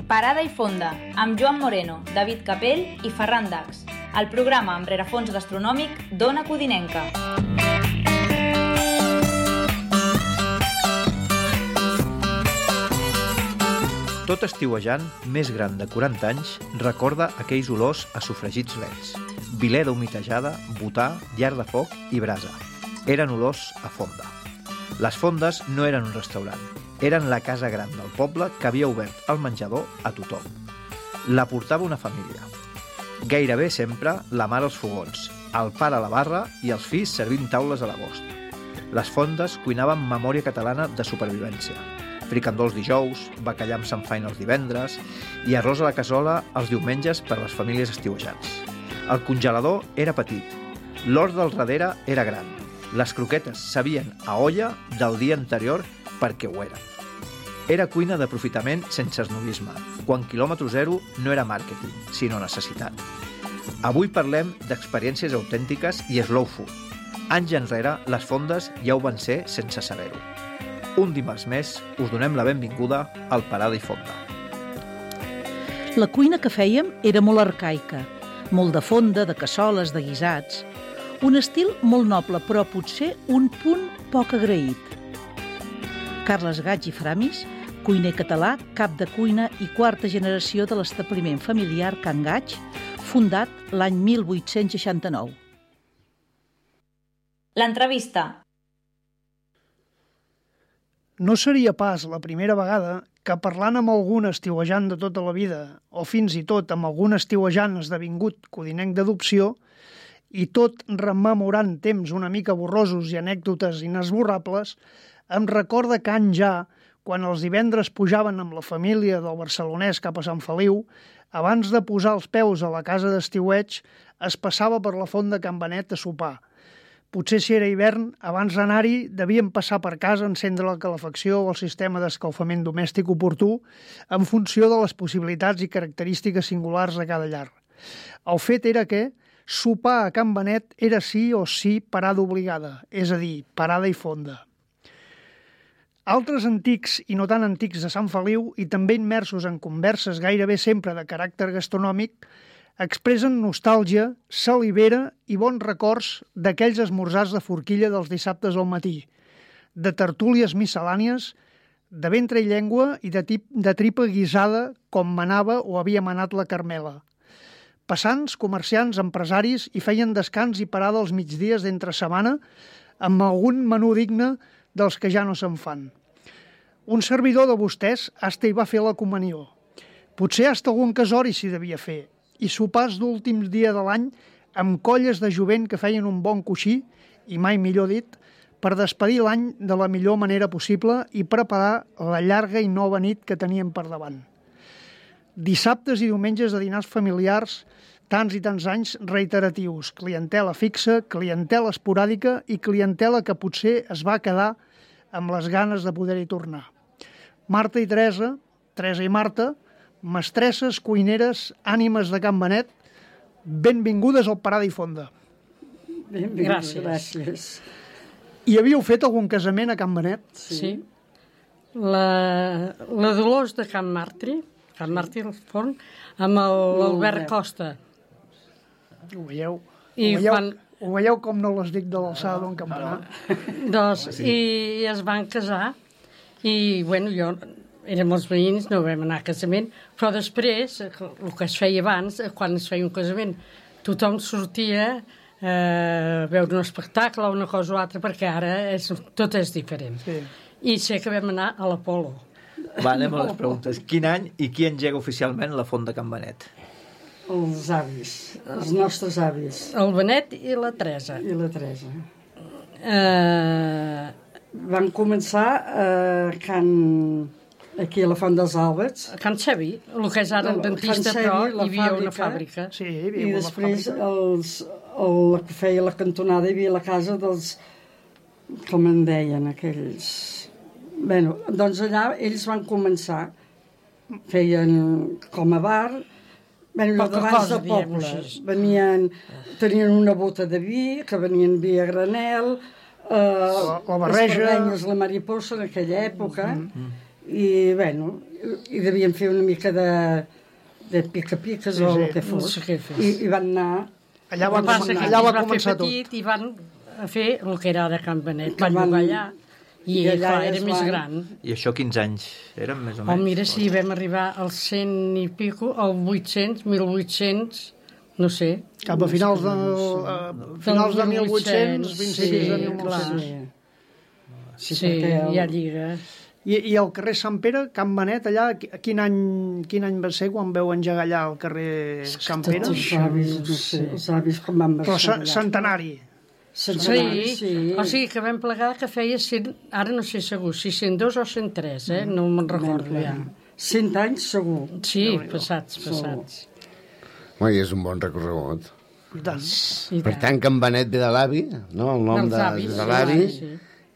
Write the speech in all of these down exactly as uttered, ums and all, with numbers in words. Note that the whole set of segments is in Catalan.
Parada i fonda, amb Joan Moreno, David Capell i Ferran Dax, el programa amb rerefons gastronòmic d'Ona Codinenca. Tot estiuejant, més gran de quaranta anys, recorda aquells olors a sofregits lents. Vileda humitejada, botà, llar de foc i brasa. Eren olors a fonda. Les fondes no eren un restaurant, eren la casa gran del poble que havia obert el menjador a tothom. La portava una família. Gairebé sempre la mare als fogons, el pare a la barra i els fills servint taules a l'agost. Les fondes cuinaven memòria catalana de supervivència. Fricandols dijous, bacallà amb Sant Faina els divendres i arròs a la cassola els diumenges per a les famílies estiuejants. El congelador era petit, l'hort del darrere era gran. Les croquetes sabien a olla del dia anterior perquè ho eren. Era cuina d'aprofitament sense esnovisme, quan quilòmetre zero no era màrqueting, sinó necessitat. Avui parlem d'experiències autèntiques i slow food. Anys enrere, les fondes ja ho van ser sense saber-ho. Un dimarts més us donem la benvinguda al Parada i Fonda. La cuina que fèiem era molt arcaica, molt de fonda, de cassoles, de guisats. Un estil molt noble, però potser un punt poc agraït. Carles Gaig i Framis, cuiner català, cap de cuina i quarta generació de l'establiment familiar Can Gaig, fundat l'any mil vuit-cents seixanta-nou. L'entrevista. No seria pas la primera vegada que parlant amb algun estiuejant de tota la vida, o fins i tot amb algun estiuejant esdevingut codinenc d'adopció, i tot rememorant temps una mica borrosos i anècdotes inesborrables, em recorda Can Ja, quan els divendres pujaven amb la família del barcelonès cap a Sant Feliu, abans de posar els peus a la casa d'estiueig, es passava per la font de Can Benet a sopar. Potser si era hivern, abans d'anar-hi, devien passar per casa, encendre la calefacció o el sistema d'escalfament domèstic oportú en funció de les possibilitats i característiques singulars de cada llar. El fet era que sopar a Can Benet era sí o sí parada obligada, és a dir, parada i fonda. Altres antics i no tan antics de Sant Feliu, i també immersos en converses gairebé sempre de caràcter gastronòmic, expressen nostàlgia, salivera i bons records d'aquells esmorzars de forquilla dels dissabtes al matí, de tertúlies miscel·lànies, de ventre i llengua i de, tip, de tripa guisada com manava o havia manat la Carmela. Passants, comerciants, empresaris hi feien descans i parada als migdies d'entre setmana amb algun menú digne dels que ja no se'n fan. Un servidor de vostès hasta hi va fer la comunió. Potser hasta algun casori s'hi devia fer, i sopars d'últims dia de l'any amb colles de jovent que feien un bon coixí, i mai millor dit, per despedir l'any de la millor manera possible i preparar la llarga i nova nit que teníem per davant. Dissabtes i diumenges de dinars familiars, tants i tants anys reiteratius, clientela fixa, clientela esporàdica i clientela que potser es va quedar amb les ganes de poder-hi tornar. Marta i Teresa, Teresa i Marta, mestresses, cuineres, ànimes de Can Benet, benvingudes al Parada i Fonda. Benvingudes. Gràcies. I havíeu fet algun casament a Can Benet? Sí. sí. La, la Dolors de Can Martí, Can Martí al forn, amb l'Albert Costa. Ho veieu? I ho, veieu quan... ho veieu com no les dic de l'alçada d'un campanar? Doncs, sí. I es van casar, i bueno, jo... érem els veïns, no vam anar a casament, però després, el que es feia abans, quan es feia un casament, tothom sortia eh, a veure un espectacle o una cosa o altra, perquè ara és, tot és diferent. Sí. I sé que vam anar a l'Apolo. Va, anem a les preguntes. Quin any i qui engega oficialment la font de Can Benet? Els avis, els nostres avis. El Benet i la Teresa. I la Teresa. Eh... Van començar a uh, Can... aquí a la Font dels Àlbets. A Can Xevi, el que és ara el dentista, Xevi, però hi havia fàbrica, una fàbrica. Sí, hi havia I una després fàbrica. els, el que feia la cantonada hi havia la casa dels, com en deien aquells... Bueno, doncs allà ells van començar, feien com a bar, bueno, Poca abans cosa, de poble. així. Venien, tenien una bota de vi, que venien vi a granel, eh, la, la barreja... les la mariposa en aquella època, mm -hmm. i, bueno, i devien fer una mica de, de pica-piques Sí, o sí. el que fos. No sé què fes. I, I van anar... Allà va, El que passa que allà aquí va es va començar fer tot. petit i van a fer el que era ara Can Benet. Que Van van- jugar allà i, i allà clar, es era més van- gran. I això quins anys eren, més o Oh, menys? mira, si vam arribar als cent i pico, al vuit-cents, mil vuit-cents, no sé. Cap a finals de, a finals de mil vuit-cents, principis sí, de mil clar. nou-cents. Sí, Sí, sí, perquè el- hi ha lliga. I, I al carrer Sant Pere, Can Benet, allà, quin any, quin any va ser quan veu engegar allà al carrer Sant Pere? tots els avis, no sé, els avis com van Però marxar ce- centenari. Centenari, Sí, sí. o sigui que vam plegar que feia cent, ara no sé segur, si cent dos o cent tres, eh? No me'n recordo ja. Cent anys segur. Sí, passats, passats. Ui, és un bon recorregut. I tant. I Per tant, Can Benet ve de l'avi, no? El nom Dels de, avis, de l'avi. sí.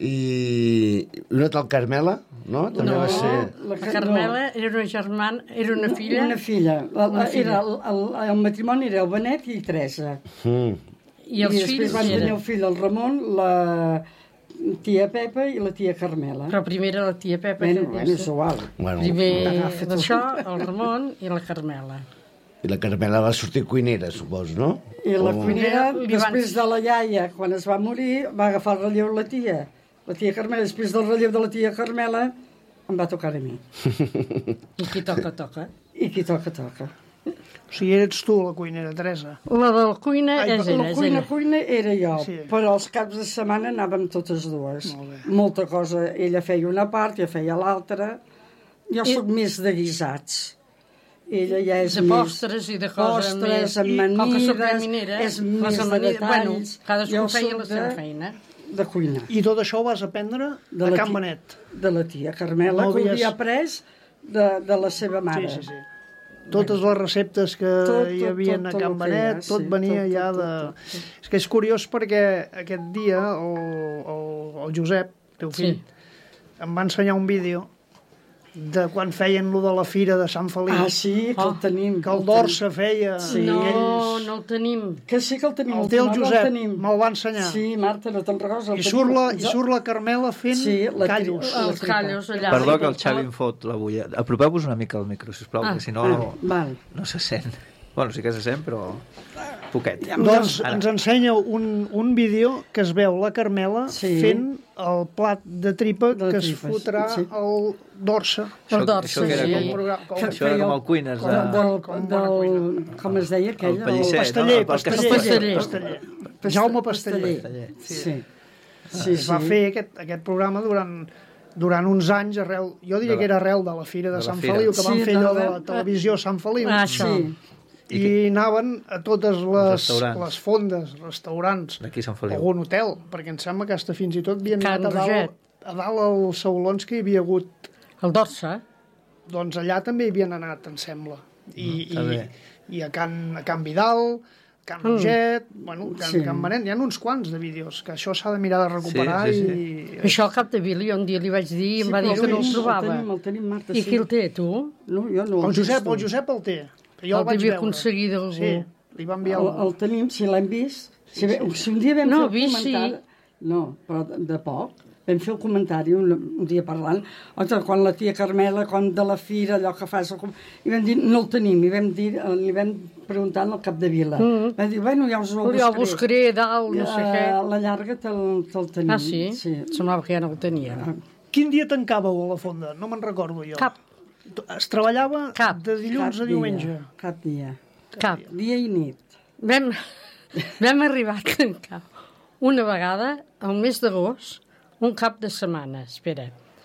I una tal Carmela, no? També No, va ser... la Carmela era una germana, era una filla. Una filla. La, la, Una filla. Era, el, el, el matrimoni era el Benet i Teresa. Mm. I els després fills van tenir eren... el fill, el Ramon, la tia Pepa i la tia Carmela. Però primer era la tia Pepa. Bueno, que bueno, és igual. Bueno, Primer Agafa tu. d'això, el Ramon i la Carmela. i la Carmela va sortir cuinera, supos, no? I la O- cuinera, Li van- després de la iaia, quan es va morir, va agafar el relleu la tia. La tia Carmela, després del relleu de la tia Carmela, em va tocar a mi. I qui toca, toca. I qui toca, toca. O sigui, eres tu, la cuinera, Teresa. La de la cuina Ai, és La ella, és cuina, ella. cuina era jo, Sí. però els caps de setmana anàvem totes dues. Molt bé. Molta cosa. Ella feia una part, jo feia l'altra. Jo I- sóc més de guisats. Ella ja és De més... postres i de coses postres, més. amanides, Com que soc de minera, és les més de amanides- Bueno, detalls. cadascú Jo feia soc la seva de- feina. de cuina. I tot això ho vas aprendre De a la Can ti- Benet. De la tia Carmela, No que ho havies- havia après de, de la seva Sí, mare. sí, sí. Totes les receptes que Tot, hi tot, havia tot, a tot Can el que Benet, hi ha, tot sí, venia tot, ja tot, de... tot, tot. És que és curiós perquè aquest dia el, el, el Josep, teu fill, Sí. em va ensenyar un vídeo de quan feien lo de la fira de Sant Feliu, Ah, sí, que Oh. el tenim. que el Dorsa feia... Sí. No, aquells... no el tenim. Que sí que el tenim. El té el Tomàs Josep, tenim. me'l va ensenyar. Sí, Marta, no te'n recordes? El I tenim. surt, la, I Jo- surt la Carmela fent Sí, la tri- callos. la- Els callos allà. Perdó que el tot. Xavi em fot la bulla. Apropeu-vos una mica al micro, sisplau, Ah. que si no, Ah, no, val. no se sent. Bueno, sí que se sent, però poquet. Doncs Ara. ens ensenya un, un vídeo que es veu la Carmela Sí. fent el plat de tripa De que es tripes, fotrà sí. el Dorsa. El Això- Dorsa, això que era sí. com- Un programa- com- Que Això era feia com el- el Cuiners Com, de... del, com bona del, com es deia aquell? El Pellicer. Pasteller, no? El pasteller, Pasteller. pasteller. Jaume Pasteller. Pasteller. Sí. Sí, sí. Es va fer aquest, aquest programa durant, durant uns anys arrel, jo diria De la- que era arrel de la Fira de, de la Sant fira. Feliu, que van Sí, fer allò de de- la televisió Sant Feliu, Ah, això. Sí. i anaven a totes les, restaurants. les fondes, restaurants, D'aquí Sant Feliu. algun hotel, perquè em sembla que hasta fins i tot havien Can anat a Roget. dalt, a dalt als saulons que hi havia hagut. El Dorsa. Doncs allà també hi havien anat, em sembla. I, està bé. i, i a, Can, a Can Vidal, Can Roget, bueno, Can, Sí. Can Benet, hi ha uns quants de vídeos, que això s'ha de mirar de recuperar Sí, sí, sí. i... Això al Capdevila, jo un dia li vaig dir i em Sí, va dir però que no el el tenim, trobava. El tenim, el tenim, Marta, I sí. qui el té, tu? No, jo no. El Josep, el el Josep el té. Jo el El vaig devia veure. aconseguir d'algú. Sí, li va enviar El, el... el tenim, si l'hem vist. Si, sí, sí. si un dia vam No, fer el vist, sí. comentari... No, però de, de poc. Vam fer el comentari un, un dia parlant. Ostres, quan la tia Carmela, quan de la fira, allò que fas... El, com- I vam dir, no el tenim. I vam dir, eh, li vam preguntar al Capdevila. Mm. Va dir, bueno, ja us el Jo buscaré. el buscaré dalt, no sé Eh, què. A la llarga te'l te tenim. Ah, sí? sí. Semblava que ja no el tenia. Quin dia tancàveu a la fonda? No me'n recordo jo. Cap. Es treballava Cap. de dilluns Cap a diumenge. Dia, cap dia. Cap. Dia i nit. Vam, vam arribar a tancar una vegada, al mes d'agost, un cap de setmana, espera.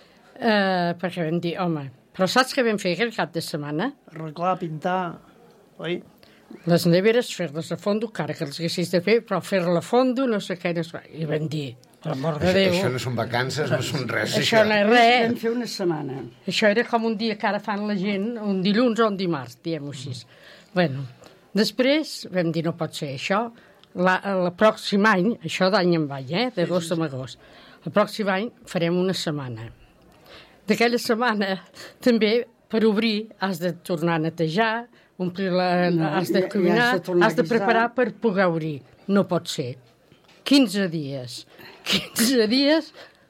Uh, perquè vam dir, home, però saps què vam fer aquell cap de setmana? Arreglar, pintar... Oi? Les neveres, fer-les a fondo, encara que les haguessis de fer, però fer-la a fondo, no sé què, no sé què. I vam dir, per l'amor de Això, Déu, això no són vacances, no són res, això no és res. Vam fer una setmana. Això era com un dia que ara fan la gent, un dilluns o un dimarts, diguem-ho així. Bueno, després vam dir, no pot ser això. La, el pròxim any, això d'any en any, eh? d'agost a agost, el pròxim any farem una setmana. D'aquella setmana, també, per obrir, has de tornar a netejar, omplir la, No, has i- de i has cuinar, de tornar a has de guisar. preparar per poder obrir. No pot ser. quinze dies. quinze dies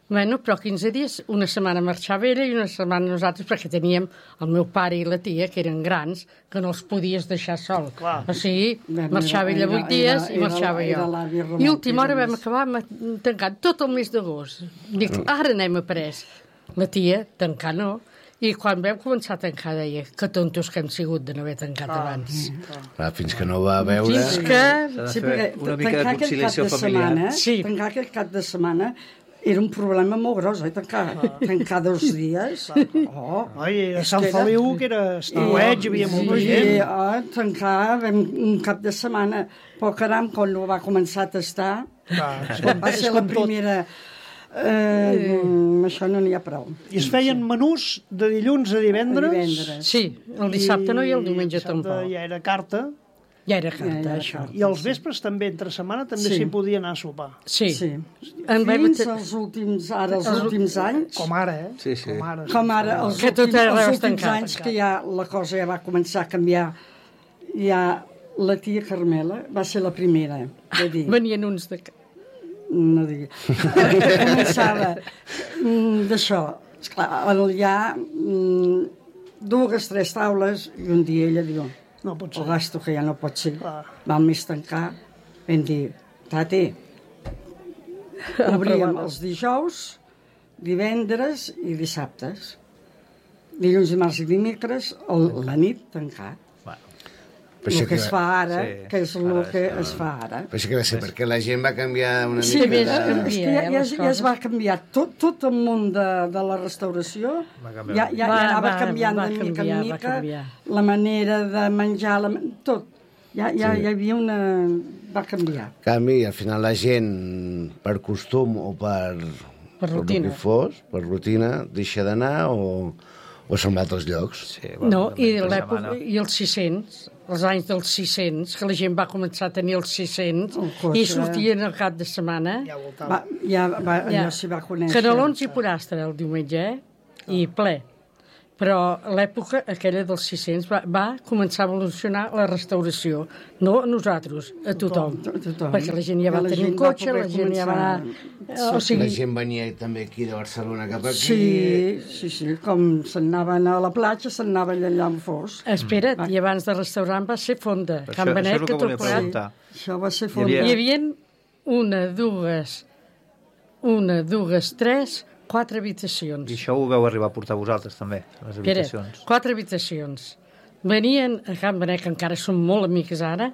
Bueno, però quinze dies, una setmana marxava ella i una setmana nosaltres, perquè teníem el meu pare i la tia, que eren grans, que no els podies deixar sol. Clar. O sigui, Vam, marxava era- ella vuit era- dies i era- marxava era jo. l'àvia Ramon, I a última hora que era vam més. acabar ma- tancant tot el mes d'agost. Dic, ara anem a pres. La tia, tancar no. I quan vam començar a tancar deia que tontos que hem sigut de no haver tancat abans. Clar, fins que no va veure... Fins que... S'ha de Sí, fer perquè una mica de tancar aquell conciliació cap de familiar. setmana, Sí. tancar aquell cap de setmana era un problema molt gros, eh? Tancar, tancar dos dies. Oh, Oi, a és Sant que era- Feliu, que era estiueig, hi havia molta sí, gent. Oh, tancar vam, un cap de setmana. Però caram, quan ho va començar a tastar, Clar, és va com- és ser la com tot. primera... Eh, mm, això no n'hi ha prou. I es feien menús de dilluns a divendres. Divendres. Sí, el dissabte no i el diumenge dissabte tampoc. ja era carta. Ja era Ja carta, era això. carta. I els vespres també, entre setmana, també Sí. s'hi podia anar a sopar. Sí. Sí. En vam Fins te- als últims, ara, els últims anys, Com ara, eh? Sí, sí. Com ara. com ara, els Que tot últims, arreu els està últims tancat. anys que ja la cosa ja va començar a canviar, ja la tia Carmela va ser la primera de dir, Venien uns de... no digui, començava mm, d'això, esclar, ja mm, dues, tres taules, i un dia ella diu, No pot el ser. gasto que ja no pot ser, Clar. vam més tancar, vam dir, tati, obríem els dijous, divendres i dissabtes. Dilluns, dimarts i dimecres, el, la nit tancat. Però El això que es fa ara, sí, que és el ara que està- es fa ara. Però això que va ser perquè la gent va canviar una Sí, mica més de... canvia. és que ja, eh, ja, les ja es coses. va canviar tot, tot el món de, de la restauració, Va canviar. ja, ja, Va, ja anava va, canviant va de mica canviar, en va mica, canviar. la manera de menjar, la, tot. Ja, ja, Sí. hi havia una... va canviar. canvi, i al final la gent, per costum o per... Per rutina. el que fos, per rutina, deixa d'anar o, o se'n va a altres llocs. Sí, No, bueno, i entre l'època, setmana. i els sis-cents, els anys dels sis-cents, que la gent va començar a tenir els sis-cents, El cotxe. i sortien al cap de setmana, Ja voltava. Va, ja, va, ja. allò s'hi va conèixer. Canelons i pollastre el diumenge, eh? I ple. Però l'època aquella dels sis-cents va, va començar a evolucionar la restauració, no a nosaltres, a tothom. A tothom. Perquè la gent ja va La tenir gent un va cotxe, poder la gent ja va anar... començar. O La sigui, gent venia també aquí de Barcelona cap aquí. Sí, sí, sí, com se'n anaven a la platja, se'n anaven allà on fos. espera't, i abans de restaurant va ser fonda. Però Can això, això Benet, és el que que tot volia plegat. preguntar. Això va ser Hi fonda. havia- Hi havia una, dues, una, dues, tres, quatre habitacions. I això ho veu arribar a portar vosaltres, també, les Espera, habitacions. quatre habitacions. Venien a Can Benet, que encara són molt amics ara,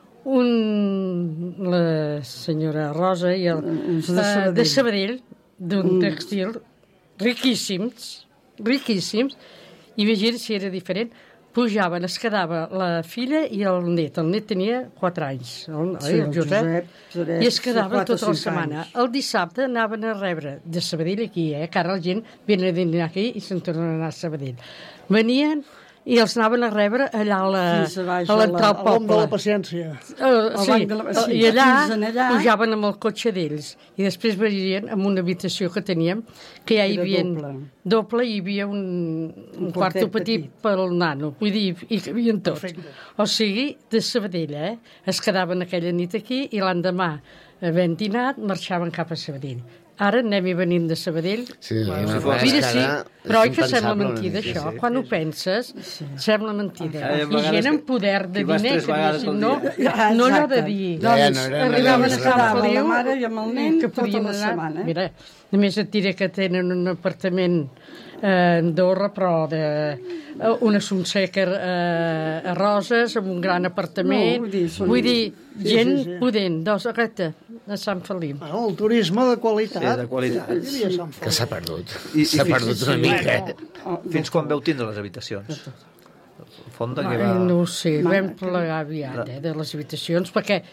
un, la senyora Rosa i el, Uns de eh, Sabadell. de Sabadell, d'un textil, riquíssims, riquíssims, i vegir si era diferent. Pujaven, es quedava la filla i el net. El net tenia quatre anys, el, Sí, el el Josep, Josep, Josep, i es quedaven quatre o tota la cinc setmana. anys. El dissabte anaven a rebre de Sabadell aquí, eh? Que ara la gent viene a dinar aquí i se'n tornen a anar a Sabadell. Venien i els anaven a rebre allà a la- Fins a baix, a l'entrar a al la- A l'om de la poble. paciència. Uh, Al sí, banc de la- sí, i allà, fins en allà. pujaven amb el cotxe d'ells i després venien amb una habitació que teníem que ja hi Era havia doble. doble i hi havia un, un, Un quarto quartet petit, petit. pel nano, vull dir, hi cabien tots. Perfecte. O sigui, de Sabadell, eh? Es quedaven aquella nit aquí i l'endemà, havent dinat, marxaven cap a Sabadell. Ara anem i venim de Sabadell. Sí, Bueno, una si fos- raça Mira, que sí, ara però és oi que sembla impensable una mentida, mica. això? sí. Quan ho penses, sembla mentida. Eh, a I vegades gent que- amb poder de que vas diner, tres que vegades diguéssim, al no, dia. no allò de Exacte. dir... Ja, ja, Doncs no era- arribaven a no era- Sant Estava Feliu, la mare i amb el nen que tota podien la anar... setmana. Mira, només et diré que tenen un apartament eh, a Andorra, però de, eh, una Sonseca eh, a Roses, amb un gran apartament. No, vull dir, són- vull dir Sí, gent sí, sí. pudent, dos aquesta, a Sant Feliu. Bueno, el turisme de qualitat. Sí, de qualitat. Hi havia a Sant Que Feliu. s'ha perdut. I- i S'ha fins- perdut una mica. eh? Oh, Fins quan veu tindre les habitacions? Fonda que Eh, va... no ho sé, Ma- vam plegar aviat, eh, de les habitacions, perquè...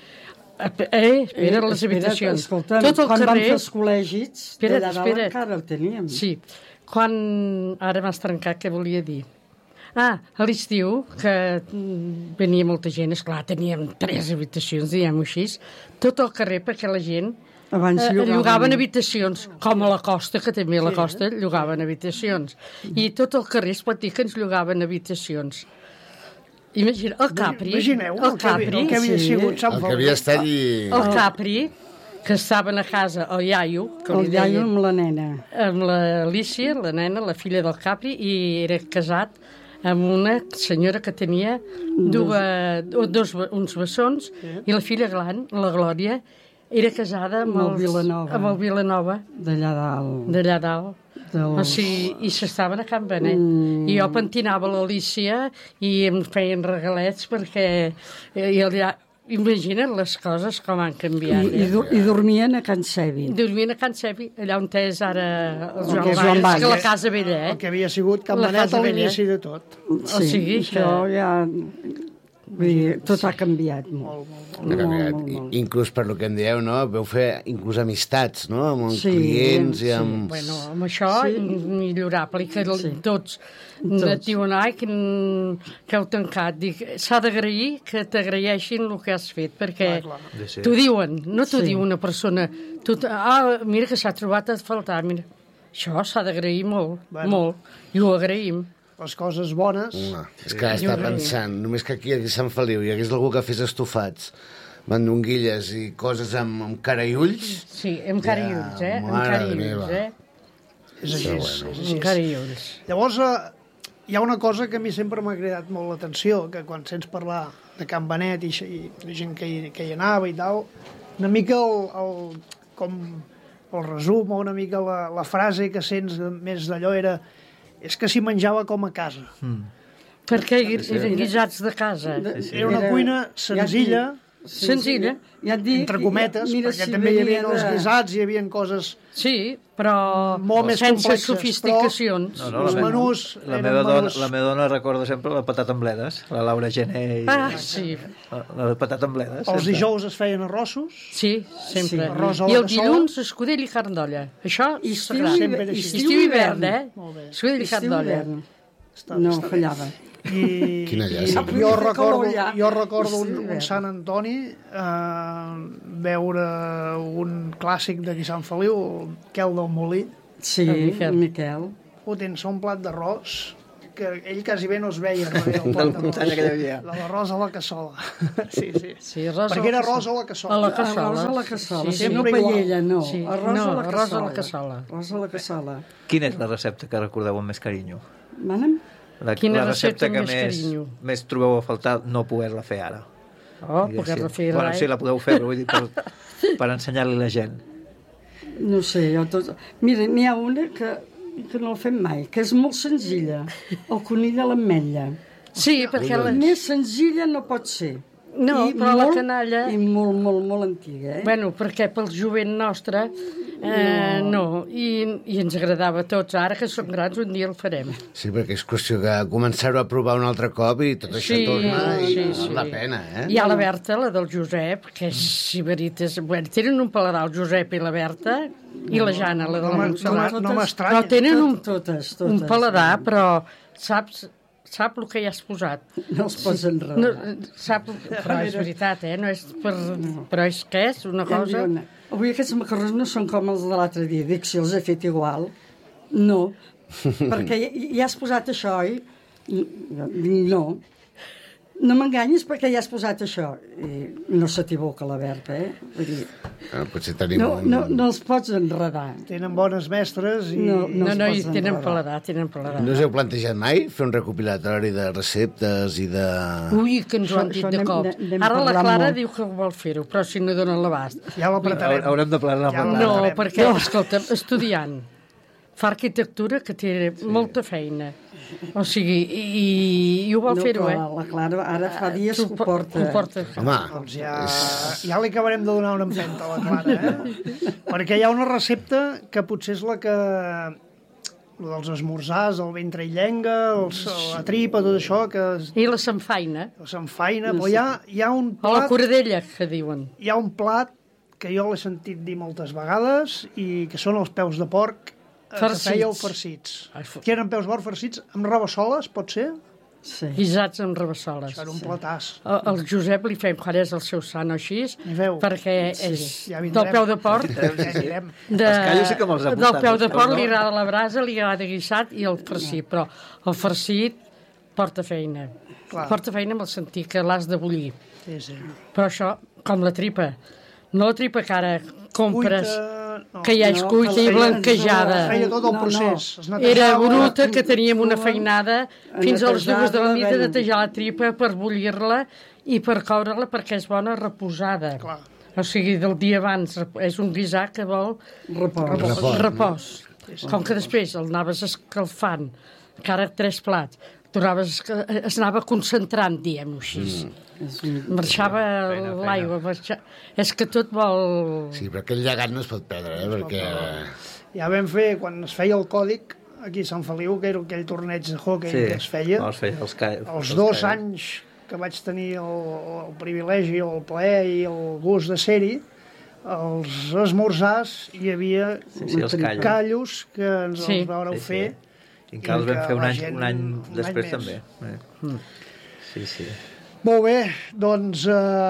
Eh, espera, les habitacions. Escolta'm, Tot el quan vam fer carrer... els col·legis, Espera't, d'allà dalt espera't. encara el teníem. Sí. Quan... Ara m'has trencat, què volia dir? Ah, a l'estiu, que mm, venia molta gent, esclar, teníem tres habitacions, diguem-ho així, tot el carrer, perquè la gent Abans eh, llogaven. llogaven habitacions, com a la costa, que també a la costa llogaven habitacions. I tot el carrer es pot dir que ens llogaven habitacions. Imagina, el Capri, Imagineu el el que, havia- Capri, el que havia sí. sigut Sant El que Feliu. havia estat i... el Capri, que estaven a casa el iaio, que El li iaio deien, amb la nena. amb l'Alícia, la nena, la filla del Capri, i era casat amb una senyora que tenia dues, dos, uns bessons, i la filla gran, la Glòria, era casada amb, Amb el els- Vilanova. amb el Vilanova, D'allà dalt. d'allà dalt. Dels... O sigui, i s'estaven a Can Benet. Mm. I jo pentinava l'Alícia i em feien regalets perquè... I allà, imagina't les coses com han I, canviat. i, Eh? do- I dormien a Can Sevi. Dormien a Can Sevi, allà on és ara el Joan que és Valls, Joan Valls. que la Casa Vella, eh? El que havia sigut Can La Benet Casa a Vella. l'inici de tot. O sigui, això que- ja... Vull dir, tot ha canviat molt. Ha canviat. molt, molt. Inclús per lo que em dieu, no? Veu fer inclús amistats, no? Amb els Sí, clients i sí. amb... Bueno, amb això, Sí. millorable, i que el- Sí. tots, Tots. et diuen, ai, que, que heu tancat. Dic, s'ha d'agrair que t'agraeixin el que has fet, perquè Clar, clar. Sí. t'ho diuen, no t'ho Sí. diu una persona. Tu, t- ah, mira que s'ha trobat a faltar, mira. Això s'ha d'agrair molt, Bueno. molt, i ho agraïm. Les coses bones... Home, és que està pensant, només que aquí a Sant Feliu hi hagués algú que fes estofats, mandonguilles i coses amb, amb cara i ulls, Sí, amb cara i ulls, eh? Amb mare cara i meva. ulls, eh? És així, és, és així. Amb cara i ulls. Llavors, eh, hi ha una cosa que a mi sempre m'ha cridat molt l'atenció, que quan sents parlar de Can Benet i, i, i gent que hi, que hi anava i tal, una mica el, el, com el resum o una mica la, la frase que sents més d'allò era és que s'hi menjava com a casa. Mm. Perquè eren guisats de casa. Era una cuina senzilla, Sí, Senzilla. Sí, ja et dic, entre cometes, mira perquè si també hi havia venia els de- guisats, hi havia coses Sí, però molt més sense complexes, sofisticacions. No, no, els la, me- menús la, eren meva dona, menús- la meva dona recorda sempre la patata amb bledes, la Laura Gené i... Ah, sí. La, la patata amb bledes. Els sempre. dijous es feien arrossos, Sí, sempre. Sí. Arròs a la I el cassola. dilluns, escudell i carn d'olla. Això I és estiu, sagrat. sempre era així. Estiu i hivern, eh? Molt bé. Escudell i carn Estiu i d'olla. hivern. Està- No està bé. fallava. I, Quina i llàstima. jo recordo, Ja. jo recordo un, Sí, un Sant Antoni eh, veure un clàssic d'aquí Sant Feliu, el Quel del Molí, Sí, El Miquel. el Miquel. fotent-se un plat d'arròs que ell quasi bé no es veia darrere el plat Del muntanya que hi havia. d'arròs. De l'arròs a la cassola. Sí, sí. Sí, arròs Perquè a la era cassola. arròs a la cassola. A la cassola. Arròs a la cassola, Sí, sí, sí. no Sempre igual. paella, no. Sí. Arròs, No, a la arròs a la cassola. cassola. Arròs a la cassola. Quina és la recepta que recordeu amb més carinyo? Manem? La, Quina la recepta recepta que amb més més, carinyo? més trobeu a faltar no poder-la fer ara. Oh, Diguéssim. poder-la fer Bueno, res. sí, la podeu fer, però vull dir, per, per ensenyar-li a la gent. No sé, jo tot... Mira, n'hi ha una que, que no la fem mai, que és molt senzilla. El conill a l'ametlla. Sí, perquè la... Més senzilla no pot ser. No, I però la molt, canalla... I molt, molt, molt antiga, eh? Bueno, perquè pel jovent nostre, eh, no. I, I ens agradava a tots. Ara que som grans, un dia el farem. Sí, perquè és qüestió que començar-ho a provar un altre cop i tot això Sí, torna i sí, val sí. la pena, eh? Hi ha la Berta, la del Josep, que és, si veritat, bueno, tenen un paladar, el Josep i la Berta, i la Jana, la de la No, Montserrat. no, no m'estranya. Però tenen un, Totes, totes. un paladar, però saps, sap el que hi has posat. No els pots enredar. No, sap, però és veritat, eh? No és per, però és que és una Ja em cosa... diuen, avui aquests macarrons no són com els de l'altre dia. Dic, si els he fet igual. No, perquè ja, ja has posat això, oi? Dic, no. No m'enganyis perquè ja has posat això. I no s'equivoca la Berta, eh? Vull dir, Ah, potser tenim no, un... no, no els pots enredar. Tenen bones mestres i... No, No, els no, i pots tenen enredar. paladar, tenen paladar. No us heu plantejat mai fer un recopilatori de receptes i de... Ui, que ens ho han Això- dit això de n'hem- cop. n'hem Ara la parlat Clara molt. diu que vol fer-ho, però si no dona l'abast. Ja l'apretarem. Haurem de planar Ja amb la- la... No, farem. perquè, escolta, estudiant, fa arquitectura, que té molta feina. O sigui, i, i ho vol No, fer-ho, però eh? la Clara ara fa dies que ho po- porta. Ho porta. Home, Doncs ja, ja li acabarem de donar una empenta a la Clara, eh? Perquè hi ha una recepta que potser és la que... Lo dels esmorzars, el ventre i llenga, els, la tripa, tot això, que es- I la s'enfaina. s'enfaina, però hi ha, hi ha un O la plat... coradella, que diuen. Hi ha un plat que jo l'he sentit dir moltes vegades i que són els peus de porc eh, que Farcits. fèieu farcits. Ai, fa- Que eren peus de porc farcits amb rabassoles, pot ser? Sí. Guisats amb rabassoles. Era un platàs. El, el Josep li fem quan és el seu sant o així, Hi veu. perquè és ja del vindrem. peu de porc. Ja anirem. De, Els callos sí que me'ls ha del apuntat, peu de els porc callos li no. agrada la brasa, li agrada guisat i el farcit, però el farcit porta feina. Clar. Porta feina en el sentit que l'has de bullir. Sí, sí. Però això, com la tripa, no la tripa que ara compres, cuita, no. que ja és No, cuita que i la feia- blanquejada. Feia tot el No, no. procés. Es Era netejava, bruta, que teníem una feinada fins a les dues de la nit de netejada, netejar la tripa per bullir-la i per coure-la perquè és bona reposada. Clar. O sigui, del dia abans és un guisat que vol Repòs. repòs. repòs. Com que després el anaves escalfant, encara tres plats, tornaves, esca- es anava concentrant, diguem-ho així. Mm. Marxava l'aigua. Marxa... És que tot vol... Sí, però aquell llegat no es pot perdre, eh? Perquè... Ja vam fer, quan es feia el còdic, aquí a Sant Feliu, que era aquell torneig de hockey Sí, que es feia, els feia els, ca... els dos anys que vaig tenir el, el privilegi, el plaer i el gust de ser-hi, els esmorzars hi havia Sí, sí, els callos. callos que ens Sí. els vareu Sí, sí. fer. I encara els I vam que fer un la any, gent- un any un any després més. també. Eh. Sí, sí. Molt bé, doncs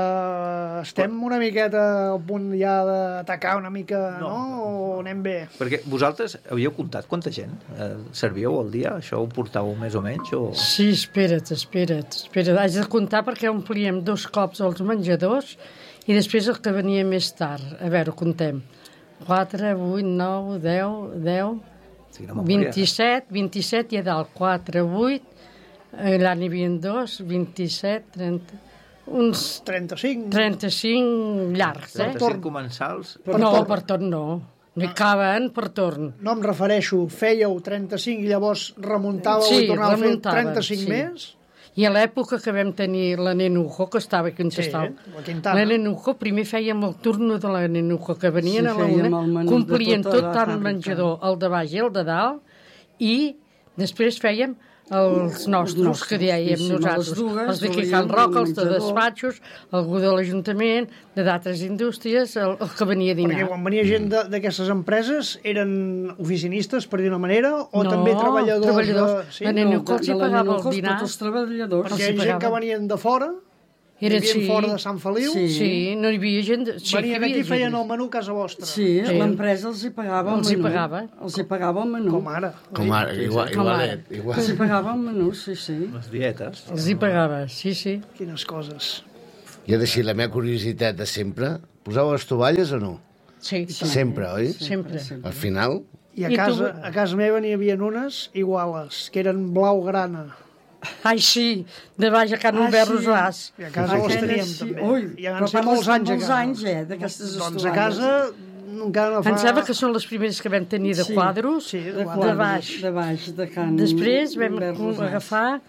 eh, estem una miqueta al punt ja d'atacar una mica, no? no? O anem bé? Perquè vosaltres havíeu comptat quanta gent eh, servíeu al dia? Això ho portàveu més o menys? O... Sí, espera't, espera't, espera't. Haig de comptar perquè omplíem dos cops els menjadors i després el que venia més tard. A veure, comptem. quatre, vuit, nou, deu, deu, Sí, no memòria. vint-i-set, vint-i-set i a dalt quatre, vuit, allà n'hi havia dos, vint-i-set, trenta, uns trenta-cinc? trenta-cinc llargs, eh? trenta-cinc comensals. No, per tot no. No hi caben per torn. No em refereixo, fèieu trenta-cinc i llavors remuntàveu Sí, i tornàveu a fer remuntàvem, trenta-cinc sí. més? I a l'època que vam tenir la Nenujo, que estava aquí on Sí, estava, la Quintana. la Nenujo, primer fèiem el turno de la Nenujo, que venien Sí, a la fèiem una, el menú de complien tota tot la tant el fàbrica. menjador, el de baix i el de dalt, i després fèiem els nostres, nostres, que dèiem sí, sí, nosaltres, les dues, els d'aquí volíem Can Roca, el els de menjador. despatxos, algú de l'Ajuntament, de d'altres indústries, el, el que venia a Perquè dinar. quan venia gent de- d'aquestes empreses eren oficinistes, per dir una manera, o No, també treballadors? treballadors. De... Sí? La Nenujo els hi de la pagava el Nenujo, dinar. Tots els treballadors. Perquè els hi hi ha gent que pagaven. venien de fora, Eren, vivien sí, fora de Sant Feliu, Sí. sí, no hi havia gent... de- Sí, que hi venien havia aquí i feien gent. el menú a casa vostra. Sí, Sí. l'empresa els hi pagava el Els hi menú. pagava. Els hi pagava el menú. Com ara. Com ara, igual, Com ara. igualet, igual. Els hi pagava el menú, sí, sí. Les dietes. Els hi pagava, sí, sí. Quines coses. I ara sí, la meva curiositat de sempre, poseu les tovalles o no? Sí, Sempre, oi? sempre. Al final, I a I tu- casa, a casa meva n'hi havia unes iguales, que eren blaugrana. Ai, sí, de baix a Can Ah, Humbert sí. Rosàs. I a casa les Aquelles teníem sí. també. Ui, I van però ser fa molts anys a molts casa. anys, eh, d'aquestes Doncs a estovalles. casa encara no fa... Em sembla que són les primeres que vam tenir de Sí. quadros, Sí, de De, quadres. de baix. De baix, de Can... Després vam Humbert Rosàs. agafar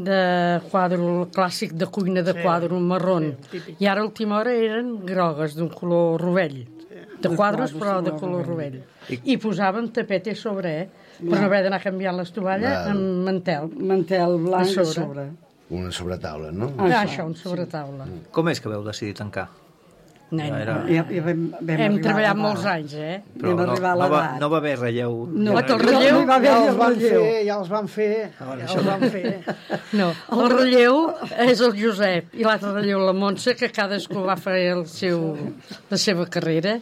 de quadre clàssic de cuina de Sí, quadre marron. sí, típic. I ara a última hora eren grogues, d'un color rovell. De De quadres, quadres, però de de color rovell. rovell. I posàvem tapete sobre, eh? Per no haver d'anar canviant l'estovalla Val. amb mantel. Mantel blanc A a sobre. sobre. una sobretaula, no? Ah, Ah, això, això, un sobretaula. Com és que veu decidir tancar? Nena, era- I, i vam, vam hem arribar treballat a molts l'edat. anys, eh? Vam arribar a no, va, l'edat. no va haver relleu. No, El relleu- no hi va haver Ja ni els van relleu. fer, ja els van fer, ja els van fer. No, el relleu és el Josep i l'altre relleu la Montse, que cadascú va fer el seu, la seva carrera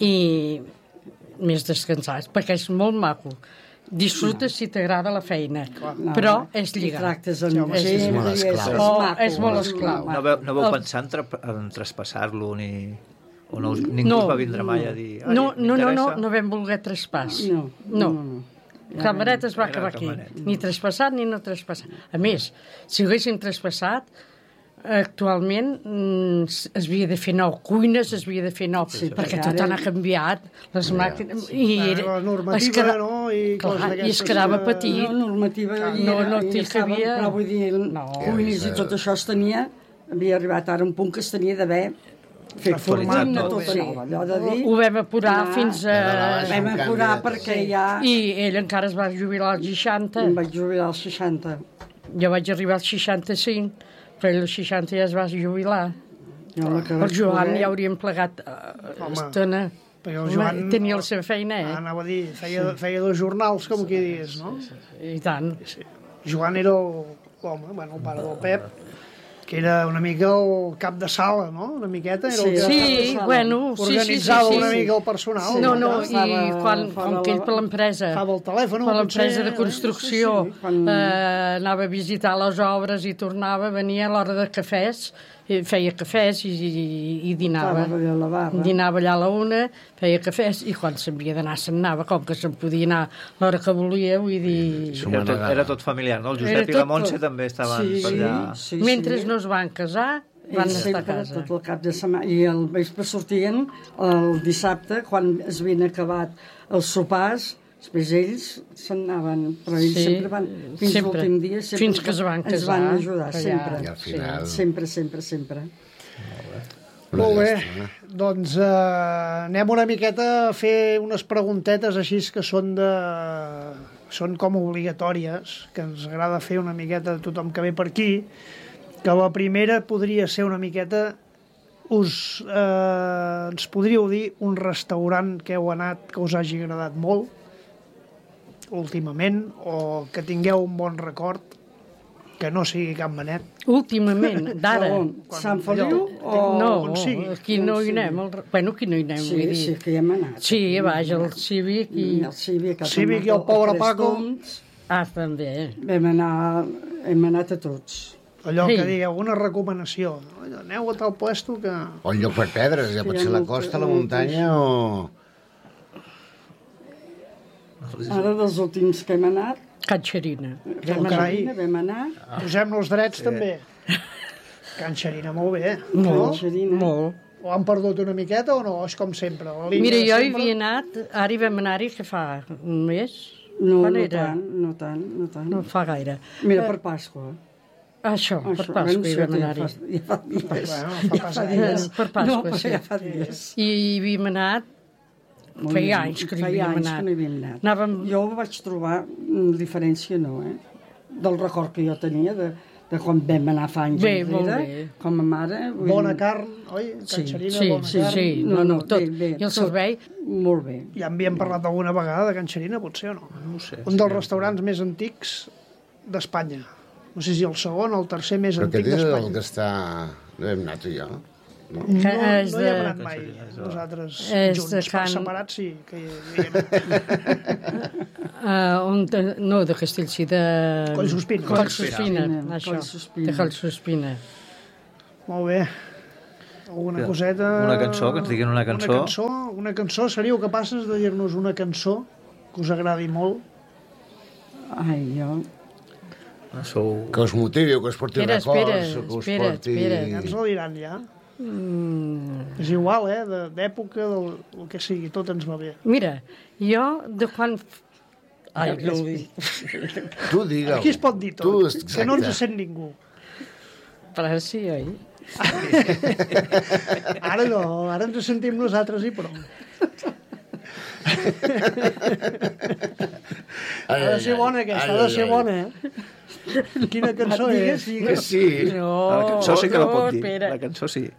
i més descansats, perquè és molt maco. Disfrutes si t'agrada la feina, No, però és I lligar. tractes amb és- gent, és molt i és, esclau. és Oh, maco. és molt esclau. No veu, no veu El- pensar en, tra en traspassar-lo ni... O no, us- ningú No. us va vindre mai a dir... "Ai, No, no, no, no, m'interessa"? no vam voler traspàs. No, No. no, no. Clamaret es va Era acabar aquí. Clamaret. Ni traspassat ni no traspassat. A més, si ho haguéssim traspassat, actualment mm, es havia de fer nou cuines, es havia de fer nou, Sí, perquè perquè tot ara- ha canviat, les màquines... I Bueno, era- la normativa, es queda- no? I coses Clar, i es d'aquestes quedava que- petit. No, normativa hi No, era, no hi t'hi estava, cabia. però vull dir, No. cuines i tot això es tenia, havia arribat ara a un punt que es tenia d'haver fet Actualitzat cuina tot. tota Sí. nova, allò de dir... Ho vam apurar anar- fins de dalt a a... baix. Vam un canvi apurar de- perquè ja... I ell encara es va jubilar als seixanta. Em vaig jubilar als seixanta. Jo vaig arribar als seixanta-cinc, però ell als seixanta ja es va jubilar. Jo la que El vaig Joan poder- ja hauríem plegat uh, Home, estona. perquè el Home, Joan- tenia la seva feina, eh? Anava a dir, feia, feia dos jornals, com qui dius, no? I tant. Joan era el- l'home, bueno, el pare del Pep, que era una mica el cap de sala, no? Una miqueta. Era el que Sí, bueno, sí, sí, sí. organitzava sí. una mica el personal. No, no, i Estava quan, fora com que ell la- per l'empresa, Agafava el telèfon, per potser, l'empresa de eh? construcció, Sí, sí, quan- eh, anava a visitar les obres i tornava, venia a l'hora de cafès, feia cafès i, i, i dinava. Estava allà a la barra. Dinava allà a la una, feia cafès, i quan s'havia d'anar se'n anava, com que se'n podia anar a l'hora que volia, vull dir... Era tot, era tot familiar, no? El Era Josep i la tot- Montse també estaven Sí, per allà. sí, Mentre sí. no es van casar, van Ells estar a sempre, casa. tot el cap de setmana. I el vespre sortien el dissabte, quan es havien acabat els sopars, després ells se'n anaven, però ells Sí, sempre van, fins sempre. l'últim dia, sempre Fins que es van ens van casar, ajudar, allà. sempre. I al final... Sempre, sempre, sempre. Una Molt bé, llàstima. doncs eh, anem una miqueta a fer unes preguntetes així que són de... són com obligatòries, que ens agrada fer una miqueta a tothom que ve per aquí, que la primera podria ser una miqueta... Us, eh, ens podríeu dir un restaurant que heu anat que us hagi agradat molt últimament, o que tingueu un bon record, que no sigui Can Benet. Últimament, d'ara. On? Sant Feliu o... No, on sigui. aquí no hi anem. El... Bueno, aquí no hi anem, Sí, vull dir. sí, que hi hem anat. Sí, baix, el Cívic i... I el Cívic, el Cívic i el pobre Paco. Ah, també. Vam anar, hem anat a tots. Allò Ei. que digueu, una recomanació. Aneu a tal puesto que... O el lloc per pedres, ja pot Hi ha ser la molta- costa, la moltes. muntanya o... Ara dels últims que hem anat, Can Xerina. Oh, carai. vam anar, Posem-nos drets, també. Can Xerina, molt bé. Molt, Xerina. molt. O han perdut una miqueta o no? És com sempre. La línia Mira, de jo hi sempre. havia anat, ara hi vam anar-hi, que fa un mes? no, Quan no era? tant, no tant, no tant. No fa gaire. Mira, per Pasqua. Això, per Això, Pasqua bueno, hi sí, vam anar-hi. Ja fa, ja fa dies. Bueno, fa pas Ja fa gaire. dies. Per Pasqua, no, però sí. ja fa dies. I hi havíem anat, Molt feia bé. anys que no hi Feia havíem anys anat. que no hi havíem anat. Anàvem... Jo vaig trobar mm, diferència, no, eh? Del record que jo tenia de, de quan vam anar fa anys Bé, molt enrere, bé. com a mare. vull Bona dir, carn, oi? Can Sí, Xerina, Sí, bona sí, carn. sí, no, no, tot. bé, bé, I el tot. servei, Molt bé. Ja en havíem parlat alguna vegada de Can Xerina, potser o no? No ho sé. Un dels restaurants més antics d'Espanya. No sé si el segon o el tercer més Però antic aquest és el d'Espanya. que està... No hem anat jo. No, Que no és hi hem de- anat mai, nosaltres És junts. de Per Can- separat sí que hi hi hem anat. uh, on, te- no, de Castellcí, de... Collsospina. Collsospina, Collsospina, això, Collsospina. de Collsospina. Molt bé. Alguna Ja. coseta... Una cançó, que ens diguin una cançó. Una cançó, una cançó. Seríeu capaces de dir-nos una cançó que us agradi molt? Ai, jo... Sou... Que us motivi, o que us porti Espera, records, espera, o que us espera, porti... espera. Ja ens la diran ja. Mm, És igual, eh? de- D'època, del el que sigui, tot ens va bé. mira, jo de quan... Ai, no ho dic. Tu digue-ho. Aquí es pot dir tot, Tu, que no ens exacte. sent ningú. Però sí, oi? Ara no, ara ens sentim nosaltres i prou. Ha Ai, de ai, ser ai. bona aquesta, Ai, ha de ai, ser ai. bona, eh? Quina cançó és? Que sí. No, La cançó sí que la pot no, dir. espera. La cançó sí.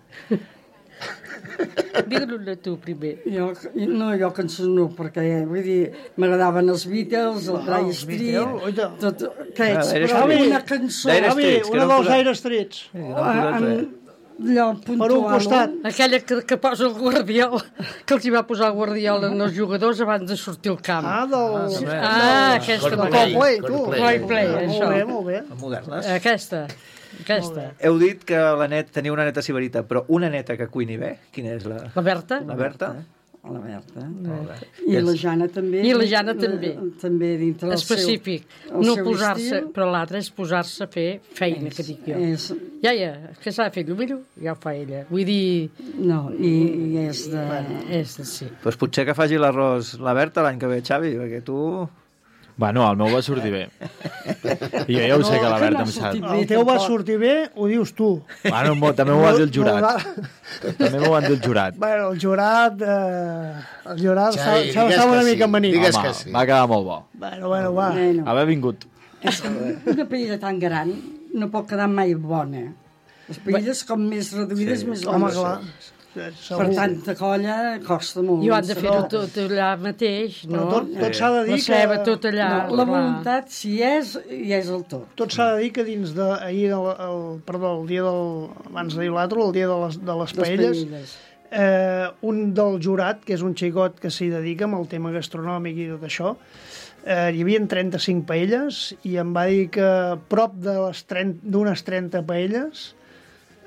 Digue-lo tu primer. Jo, no, jo cançons no, perquè, vull dir, m'agradaven els Beatles, el Dry els Street, Beatles, oita. tot, aquests, Ah, Dire però Straits. una cançó, Dire Avi, Straits, que una no dels posa- Dire Straits. Eh, no han posat res. allò puntual. Per un costat. Aquella que, que posa el Guardiola, que els hi va posar el Guardiola en els jugadors abans de sortir al camp. Ah, del... Ah, aquesta Coldplay, Coldplay, tu. Coldplay. Coldplay, Ah, això. molt bé, molt bé. Modernes. Aquesta, aquesta. Heu dit que la net teniu una neta sibarita, però una neta que cuini bé? Quina és la... La Berta? La Berta? A la Berta. Molt bé. I la Jana també. I la Jana també. També dintre del Específic. seu, el No seu posar-se, estil. però l'altre és posar-se a fer feina, que dic jo. És, Ja, ja, que s'ha de fer llumillo, ja ho fa ella. Vull dir, no, i, i és de... és de sí. Doncs potser que faci l'arròs la Berta l'any que ve, Xavi, perquè tu... Bueno, el meu va sortir bé. I jo ja ho sé que la Berta em sap. El teu va sortir bé, ho dius tu. Bueno, mo- també m'ho va dir el jurat. No, També m'ho van dir el jurat. bueno, el jurat... Eh, el jurat Xavi, estava digues una que mica sí, amanit. digues Home, que sí. va quedar molt bo. Bueno, bueno, va. Bueno, Haver vingut. és que una paella tan gran no pot quedar mai bona. Les paelles com més reduïdes, més Home, bones. clar. Per Segur. tanta colla costa molt. I ho han de fer no. tot, tot allà mateix, Però no? tot, tot s'ha de dir La ceba, que... tot allà. No, la clar. voluntat, si és, hi és el tot. Tot s'ha de dir que dins de... Ahir, el, el, perdó, el dia del... Abans de dir l'altre, el dia de les, de les Les paelles, paelles. eh, un del jurat, que és un xicot que s'hi dedica amb el tema gastronòmic i tot això, eh, hi havia trenta-cinc paelles i em va dir que prop de les trenta d'unes trenta paelles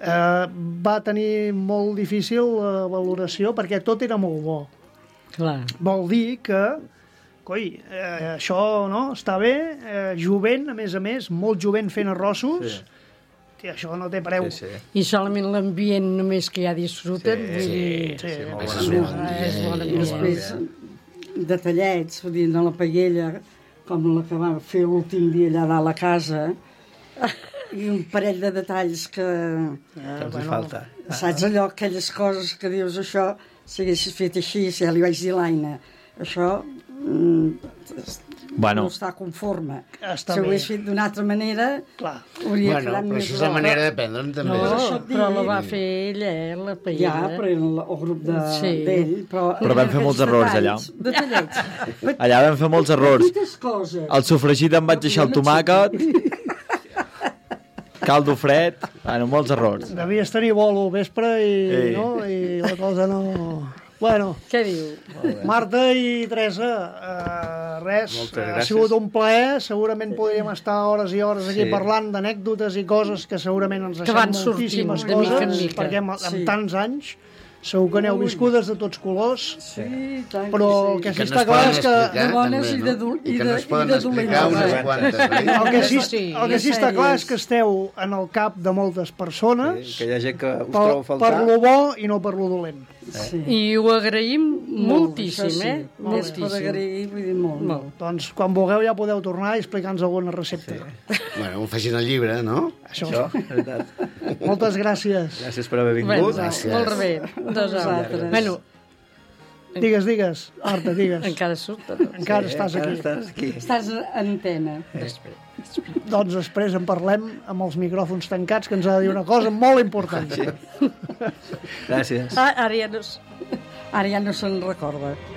eh, va tenir molt difícil la valoració perquè tot era molt bo. Clar. Vol dir que, coi, eh, això no, està bé, eh, jovent, a més a més, molt jovent fent arrossos, sí. Que això no té preu. Sí, sí. I solament l'ambient només que ja disfruten. Sí, sí, sí, sí, molt sí, bon és bon I després, detallets, vull dir, de la paella, com la que va fer l'últim dia allà dalt a la casa, i un parell de detalls que... Que ens hi falta. Saps allò, aquelles coses que dius, això, si haguessis fet així, si ja li vaig dir l'Aina, això mm, bueno. no està conforme. Està si ho bé. hagués fet d'una altra manera, clar. hauria Bueno, quedat però més això és la manera d'aprendre'n, també. No, això et però dic. la va fer ella, eh, la paella. Ja, però el, el grup de- Sí. d'ell... Però, Però vam fer molts errors, allà. Detallets. Allà vam fer molts errors. Petites coses. El sofregit em vaig deixar el tomàquet, caldo fred, bueno, molts errors. Devies tenir vol al vespre i, Ei. no? I la cosa no... Bueno, Què diu? Marta i Teresa, eh, res, Moltes ha gràcies. sigut un plaer, segurament podríem estar hores i hores aquí Sí. parlant d'anècdotes i coses que segurament ens Que deixem van sortint moltíssimes de mica en coses, mica. perquè amb, amb Sí. tants anys segur que n'heu viscudes de tots colors, Sí, tant però el que que sí. sí no està es clar poden és que... explicar, de bones també, i no? de dol- I i que de- no es i poden de explicar dolentes. unes quantes. eh? El que sí, Sí, el que sí està sèries. clar és que esteu en el cap de moltes persones Sí, que hi ha gent que us per, troba a faltar. per lo bo i no per lo dolent. Sí. I ho agraïm Molt, moltíssim, això sí. eh? Més per Moltíssim. agrair, vull dir, molt. Molt. Doncs quan vulgueu ja podeu tornar i explicar-nos alguna recepta. Bueno, afegint el llibre, no? Això. Això, és veritat. Moltes gràcies. Gràcies per haver Bueno, vingut. Gràcies. molt bé. Dos Vosaltres. Bueno, Digues, digues, Marta, digues. encara surt. Encara estàs Encara aquí. Estàs aquí. Estàs en antena. Doncs després en parlem amb els micròfons tancats, que ens ha de dir una cosa molt important. Sí. Gràcies. Ah, ara ja no... s- Ara ja no se'n recorda.